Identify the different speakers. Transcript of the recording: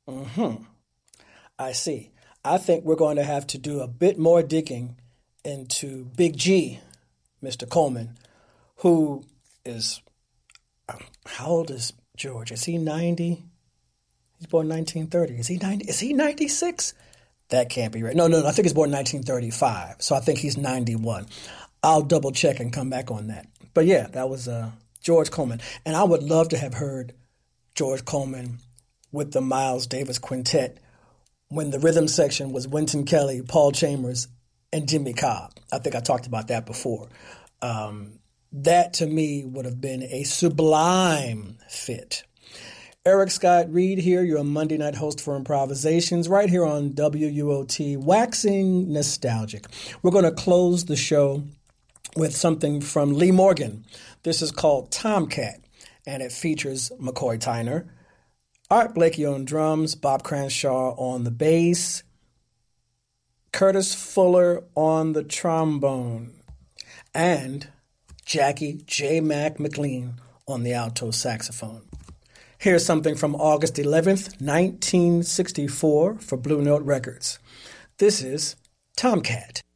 Speaker 1: Hmm. I see. I think we're going to have to do a bit more digging into Big G, Mr. Coleman, who is, how old is George? Is he 90? He's born 1930. Is he 90? Is he 96? That can't be right. No, no, no. I think he's born 1935. So I think he's 91. I'll double check and come back on that. But yeah, that was George Coleman. And I would love to have heard George Coleman with the Miles Davis Quintet when the rhythm section was Wynton Kelly, Paul Chambers, and Jimmy Cobb. I think I talked about that before. That to me would have been a sublime fit. Eric Scott Reed here, your Monday night host for Improvisations, right here on WUOT, waxing nostalgic. We're going to close the show with something from Lee Morgan. This is called Tomcat, and it features McCoy Tyner, Art Blakey on drums, Bob Cranshaw on the bass, Curtis Fuller on the trombone, and Jackie J. Mac McLean on the alto saxophone. Here's something from August 11th, 1964 for Blue Note Records. This is Tomcat.